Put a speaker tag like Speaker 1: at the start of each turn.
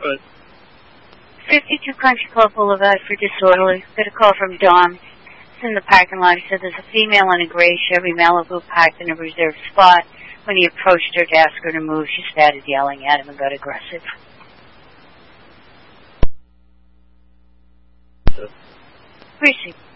Speaker 1: Right.
Speaker 2: 52 Country Club Boulevard for disorderly. Got a call from Dawn. It's in the parking lot. He said there's a female in a gray Chevy Malibu parked in a reserved spot. When he approached her to ask her to move, she started yelling at him and got aggressive. Precinct.